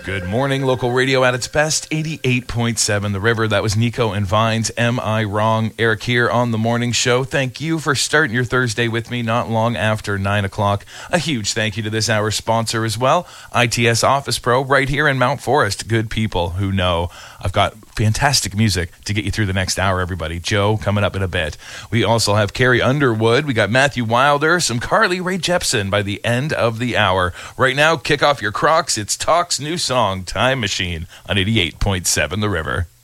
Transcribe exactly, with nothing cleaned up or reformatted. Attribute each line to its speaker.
Speaker 1: Good morning, local radio at its best, eighty-eight point seven The River. That was Nico and Vines, Am I Wrong? Eric here on The Morning Show. Thank you for starting your Thursday with me not long after nine o'clock. A huge thank you to this hour's sponsor as well, I T S Office Pro, right here in Mount Forest. Good people who know. I've got fantastic music to get you through the next hour, everybody. Joe coming up in a bit. We also have Carrie Underwood. We got Matthew Wilder, some Carly Rae Jepsen by the end of the hour. Right now, kick off your Crocs. It's Talk's new song, Time Machine, on eighty-eight point seven The River.